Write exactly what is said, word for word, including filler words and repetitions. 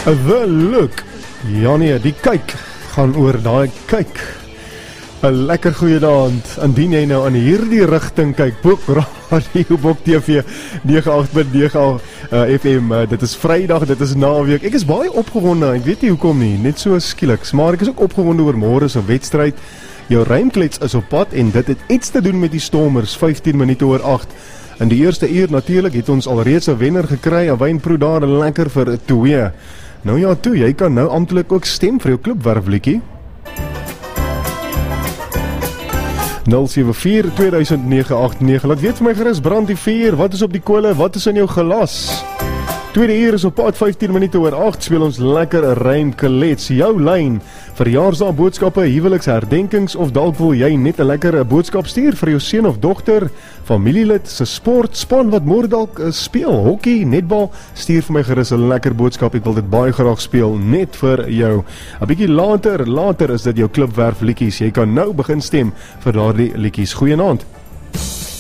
The Look. Ja nee, die kyk gaan oor daai kyk. 'n Lekker goeienaand. Indien jy nou aan hierdie rigting kyk, Bok Radio, Bok T V nege agt punt nege uh, F M. Uh, dit is Vrydag, dit is naweek. Ek is baie opgewonde. Ek weet nie hoekom nie, net so skieliks, maar ek is ook opgewonde oor môre se wedstryd. Jou ruimklets is op pad en dit het iets te doen met die Stormers. vyftien minute oor agt. In die eerste uur natuurlik het ons alreeds 'n wenner gekry, 'n wynproe daar, lekker vir twee. Nou ja, toe, jy kan nou amptelik ook stem vir jou klubwerfliedjie. nul sewe vier twee duisend nege agt nege. Laat weet vir my gerus, brand die vuur, wat is op die kole, wat is in jou glas? Tweede uur is op pad, vyftien minute oor agt, speel ons lekker rymklets, jou lyn, verjaarsdag boodskappe, huweliks herdenkings, of dalk wil jy net 'n lekker boodskap stuur vir jou seun of dogter, familielid, se sport, span wat môre dalk uh, speel, hokkie, netbal, stuur vir my gerus 'n lekker boodskap, ek wil dit baie graag speel, net vir jou. 'n Bietjie later, later is dit jou klubwerf liedjies, jy kan nou begin stem vir daardie liedjies. Goeienaand.